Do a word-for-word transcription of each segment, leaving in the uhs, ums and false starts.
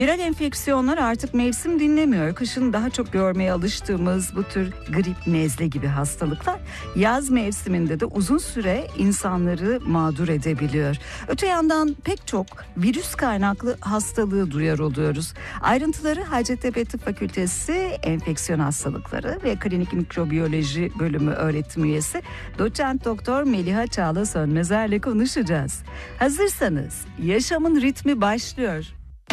Viral enfeksiyonlar artık mevsim dinlemiyor. Kışın daha çok görmeye alıştığımız bu tür grip, nezle gibi hastalıklar yaz mevsiminde de uzun süre insanları mağdur edebiliyor. Öte yandan pek çok virüs kaynaklı hastalığı duyar oluyoruz. Ayrıntıları Hacettepe Tıp Fakültesi Enfeksiyon Hastalıkları ve Klinik Mikrobiyoloji Bölümü öğretim üyesi Doçent Doktor Meliha Çağla Sönmezer'le konuşacağız. Hazırsanız yaşamın ritmi başlıyor.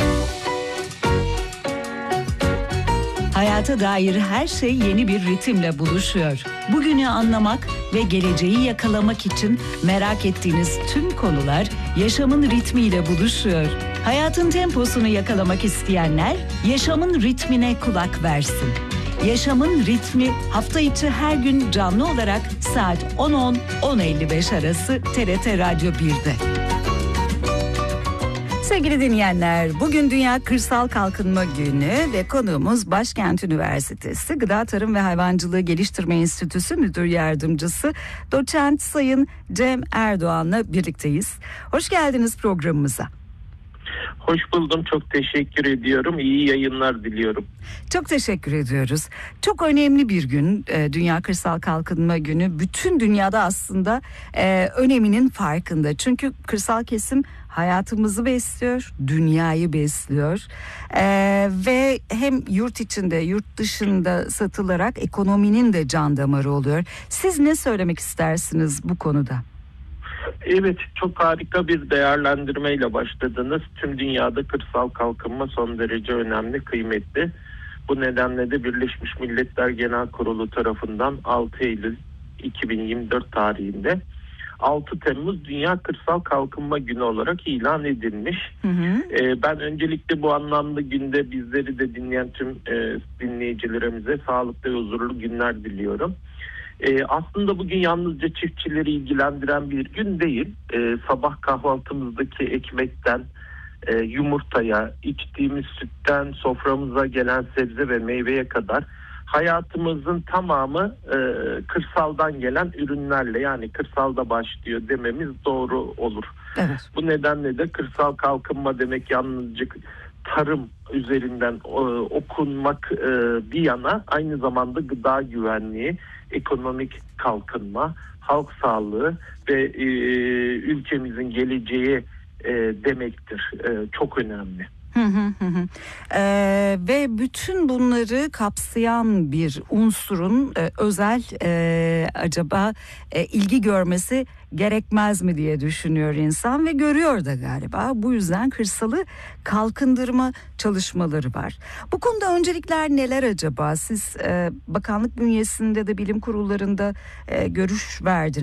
Hayata dair her şey yeni bir ritimle buluşuyor. Bugünü anlamak ve geleceği yakalamak için merak ettiğiniz tüm konular yaşamın ritmiyle buluşuyor. Hayatın temposunu yakalamak isteyenler yaşamın ritmine kulak versin. Yaşamın ritmi hafta içi her gün canlı olarak saat on on on elli beş arası T R T Radyo bir'de. Sevgili dinleyenler, bugün Dünya Kırsal Kalkınma Günü ve konuğumuz Başkent Üniversitesi Gıda Tarım ve Hayvancılığı Geliştirme Enstitüsü Müdür Yardımcısı Doçent Sayın Cem Erdoğan'la birlikteyiz. Hoş geldiniz programımıza. Hoş buldum. Çok teşekkür ediyorum. İyi yayınlar diliyorum. Çok teşekkür ediyoruz. Çok önemli bir gün Dünya Kırsal Kalkınma Günü. Bütün dünyada aslında e, öneminin farkında. Çünkü kırsal kesim hayatımızı besliyor, dünyayı besliyor e, ve hem yurt içinde, yurt dışında satılarak ekonominin de can damarı oluyor. Siz ne söylemek istersiniz bu konuda? Evet, çok harika bir değerlendirmeyle başladınız. Tüm dünyada kırsal kalkınma son derece önemli, kıymetli. Bu nedenle de Birleşmiş Milletler Genel Kurulu tarafından altı Eylül iki bin yirmi dört tarihinde altı Temmuz Dünya Kırsal Kalkınma Günü olarak ilan edilmiş. Hı hı. Ee, ben öncelikle bu anlamda günde bizleri de dinleyen tüm e, dinleyicilerimize sağlıklı ve huzurlu günler diliyorum. Ee, aslında bugün yalnızca çiftçileri ilgilendiren bir gün değil. Ee, sabah kahvaltımızdaki ekmekten e, yumurtaya, içtiğimiz sütten soframıza gelen sebze ve meyveye kadar hayatımızın tamamı e, kırsaldan gelen ürünlerle, yani kırsalda başlıyor dememiz doğru olur. Evet. Bu nedenle de kırsal kalkınma demek yalnızca tarım üzerinden e, okunmak e, bir yana, aynı zamanda gıda güvenliği, ekonomik kalkınma, halk sağlığı ve e, ülkemizin geleceği e, demektir. E, çok önemli. Hı hı hı. Ee, ve bütün bunları kapsayan bir unsurun e, özel e, acaba e, ilgi görmesi gerekmez mi diye düşünüyor insan ve görüyor da galiba. Bu yüzden kırsalı kalkındırma çalışmaları var. Bu konuda öncelikler neler acaba? Siz e, bakanlık bünyesinde de bilim kurullarında e, görüş verdiniz.